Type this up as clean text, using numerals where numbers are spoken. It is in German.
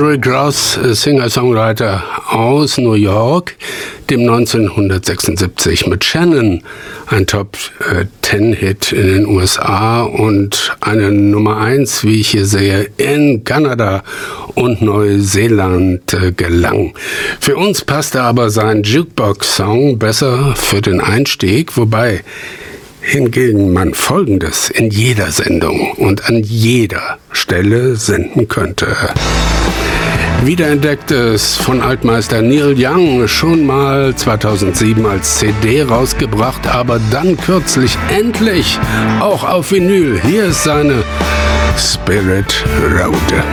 Rick Ross, Singer-Songwriter aus New York, dem 1976 mit Shannon ein Top-10-Hit in den USA und eine Nummer 1, wie ich hier sehe, in Kanada und Neuseeland gelang. Für uns passte aber sein Jukebox-Song besser für den Einstieg, wobei hingegen man Folgendes in jeder Sendung und an jeder Stelle senden könnte. Wiederentdecktes von Altmeister Neil Young, schon mal 2007 als CD rausgebracht, aber dann kürzlich endlich auch auf Vinyl. Hier ist seine Spirit Road.